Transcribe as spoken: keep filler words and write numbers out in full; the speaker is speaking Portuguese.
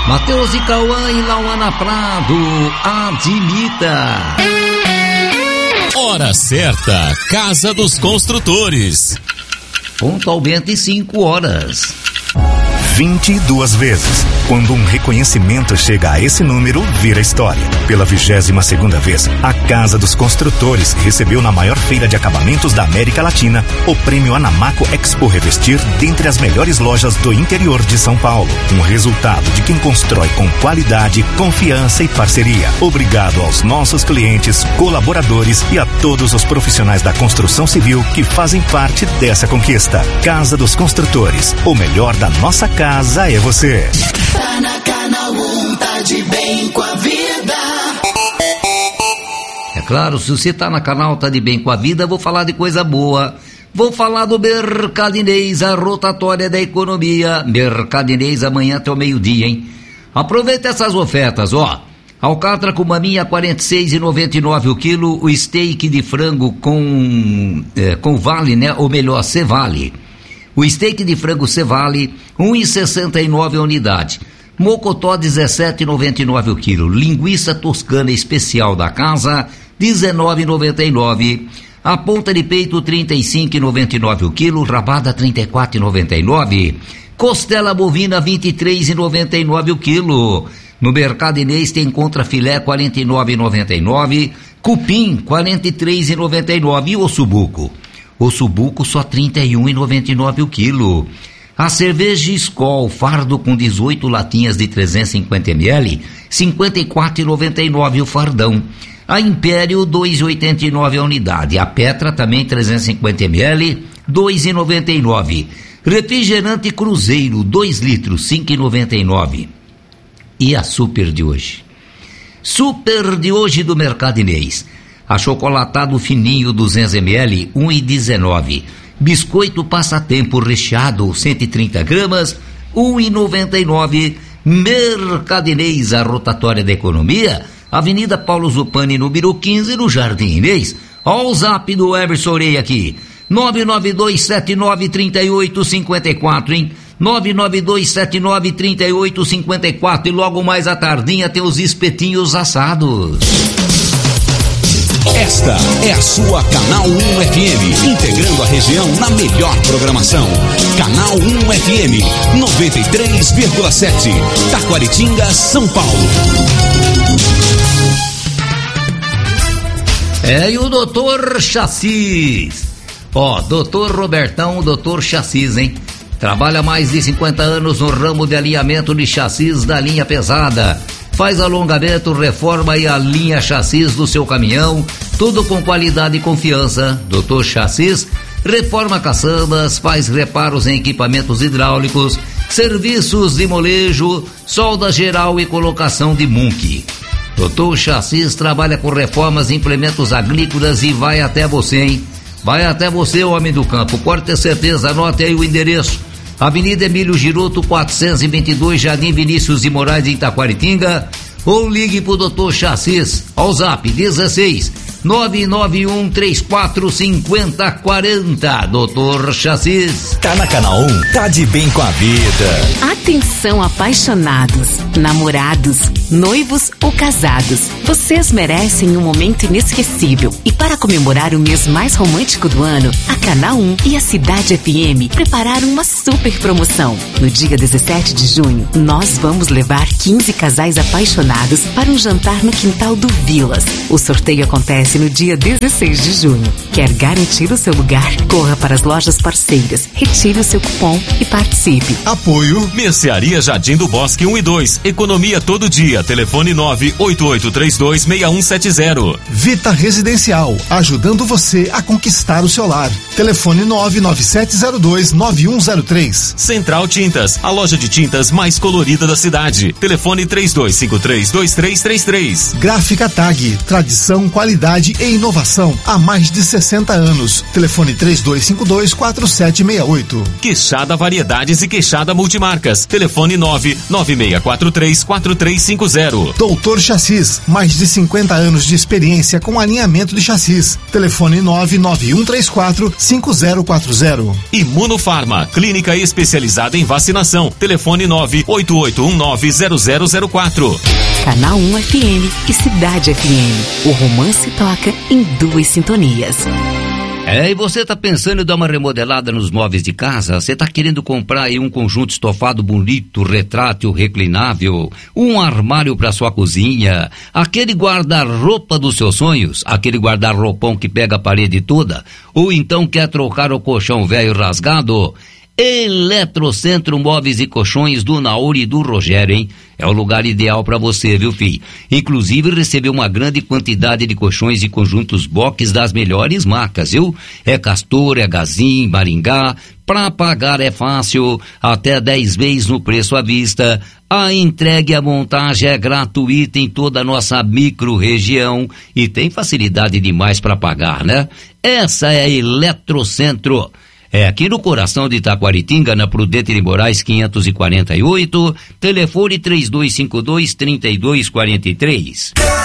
Matheus e Cauã e Lauana Prado, admita. Hora certa, Casa dos Construtores. Pontualmente cinco horas. vinte e duas vezes. Quando um reconhecimento chega a esse número, vira história. Pela vigésima segunda vez, a Casa dos Construtores recebeu na maior feira de acabamentos da América Latina o prêmio Anamaco Expo Revestir dentre as melhores lojas do interior de São Paulo. Um resultado de quem constrói com qualidade, confiança e parceria. Obrigado aos nossos clientes, colaboradores e a todos os profissionais da construção civil que fazem parte dessa conquista. Casa dos Construtores, o melhor da nossa casa é você. Tá na Canal um, tá de bem com a vida. É claro, se você tá na canal, tá de bem com a vida, vou falar de coisa boa. Vou falar do Mercadinês, a rotatória da economia. Mercadinês amanhã até o meio-dia, hein? Aproveita essas ofertas, ó. Alcatra com maminha quarenta e seis reais e noventa e nove centavos o quilo, o steak de frango com, é, com vale, né? Ou melhor, Cevale. O steak de frango Cevale, um real e sessenta e nove centavos a unidade. Mocotó, dezessete reais e noventa e nove centavos o quilo. Linguiça toscana especial da casa, dezenove reais e noventa e nove centavos. A ponta de peito, trinta e cinco reais e noventa e nove centavos o quilo. Rabada, trinta e quatro reais e noventa e nove centavos. Costela bovina, vinte e três reais e noventa e nove centavos o quilo. No Mercadinês tem contra filé, quarenta e nove reais e noventa e nove centavos. Cupim, quarenta e três reais e noventa e nove centavos. E ossobuco? Ossobuco só trinta e um reais e noventa e nove centavos o quilo. A cerveja Skol, fardo com dezoito latinhas de trezentos e cinquenta mililitros, cinquenta e quatro reais e noventa e nove centavos o fardão. A Império, dois reais e oitenta e nove centavos a unidade. A Petra, também trezentos e cinquenta mililitros, dois reais e noventa e nove centavos. Refrigerante Cruzeiro, dois litros, cinco reais e noventa e nove centavos. E a Super de hoje? Super de hoje do Mercadinês. Achocolatado fininho, duzentos mililitros, um real e dezenove centavos. Biscoito Passatempo recheado, cento e trinta gramas, um real e noventa e nove centavos. Mercadinês, a rotatória da economia, Avenida Paulo Zupani, número quinze, no Jardim Inês. Ó o zap do Emerson Orei aqui, nove nove dois sete nove, três oito cinco quatro, hein? nove nove dois sete nove, três oito cinco quatro, e logo mais à tardinha tem os espetinhos assados. Esta é a sua Canal um F M, integrando a região na melhor programação. Canal um F M, noventa e três vírgula sete, Taquaritinga, São Paulo. É, e o doutor Chassis. Ó, doutor Robertão, doutor Chassis, hein? Trabalha há mais de cinquenta anos no ramo de alinhamento de chassis da linha pesada. Faz alongamento, reforma e alinha chassis do seu caminhão, tudo com qualidade e confiança. doutor Chassis reforma caçambas, faz reparos em equipamentos hidráulicos, serviços de molejo, solda geral e colocação de munque. doutor Chassis trabalha com reformas e implementos agrícolas e vai até você, hein? Vai até você, homem do campo. Pode ter certeza, anote aí o endereço. Avenida Emílio Giroto, quatrocentos e vinte e dois, Jardim Vinícius de Moraes, de Itaquaritinga. Ou ligue pro doutor Chassis ao zap dezesseis, nove nove um três quatro cinco zero quatro zero. doutor Chassis. Tá na Canal um, tá de bem com a vida. Atenção, apaixonados, namorados, noivos ou casados. Vocês merecem um momento inesquecível. E para comemorar o mês mais romântico do ano, a Canal um e a Cidade F M prepararam uma super promoção. No dia dezessete de junho, nós vamos levar quinze casais apaixonados para um jantar no quintal do Vilas. O sorteio acontece no dia dezesseis de junho. Quer garantir o seu lugar? Corra para as lojas parceiras, retire o seu cupom e participe. Apoio Mercearia Jardim do Bosque um e dois. Economia todo dia. Telefone nove oito oito três dois seis um sete zero. Vita Residencial, ajudando você a conquistar o seu lar. Telefone nove nove sete zero dois nove um zero três. Central Tintas, a loja de tintas mais colorida da cidade. Telefone três dois cinco três dois três três três. Gráfica Tag, tradição, qualidade qualidade e inovação há mais de sessenta anos. Telefone três dois cinco dois, quatro sete seis oito. Queixada Variedades e Queixada Multimarcas. Telefone nove nove seis quatro três, quatro três cinco zero. Doutor Chassis, mais de cinquenta anos de experiência com alinhamento de chassis. Telefone nove nove um três quatro, cinco zero quatro zero. Imunofarma, clínica especializada em vacinação. Telefone nove oito oito um nove zero zero zero quatro. Canal um F M e Cidade F M. O romance toca em duas sintonias. É, e você tá pensando em dar uma remodelada nos móveis de casa? Você tá querendo comprar aí um conjunto estofado bonito, retrátil, reclinável, um armário para sua cozinha, aquele guarda-roupa dos seus sonhos, aquele guarda-roupão que pega a parede toda, ou então quer trocar o colchão velho rasgado? Eletrocentro Móveis e Colchões do Nauri e do Rogério, hein? É o lugar ideal para você, viu, filho? Inclusive, recebeu uma grande quantidade de colchões e conjuntos box das melhores marcas, viu? É Castor, é Gazin, Maringá. Pra pagar é fácil, até dez vezes no preço à vista. A entrega e a montagem é gratuita em toda a nossa micro-região e tem facilidade demais para pagar, né? Essa é a Eletrocentro. É aqui no coração de Itaquaritinga, na Prudente de Moraes quinhentos e quarenta e oito, telefone três dois cinco dois, três dois quatro três.